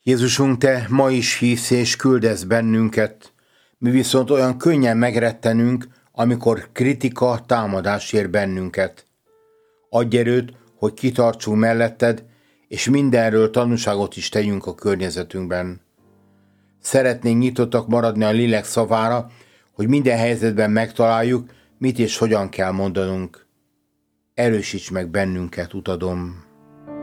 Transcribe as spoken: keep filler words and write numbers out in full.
Jézusunk, Te ma is hívsz és küldesz bennünket, mi viszont olyan könnyen megrettenünk, amikor kritika, támadás ér bennünket. Adj erőt, hogy kitartsunk melletted, és mindenről tanúságot is tegyünk a környezetünkben. Szeretnénk nyitottak maradni a lélek szavára, hogy minden helyzetben megtaláljuk, mit és hogyan kell mondanunk. Erősíts meg bennünket, utadom.